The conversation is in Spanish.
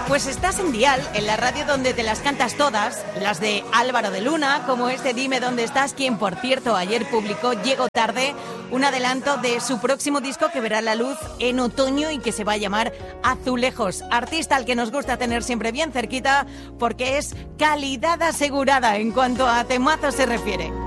Pues estás en Dial, en la radio donde te las cantas todas, las de Álvaro de Luna, como este Dime Dónde Estás, quien por cierto ayer publicó Llego Tarde, un adelanto de su próximo disco que verá la luz en otoño y que se va a llamar Azulejos. Artista al que nos gusta tener siempre bien cerquita porque es calidad asegurada en cuanto a temazos se refiere.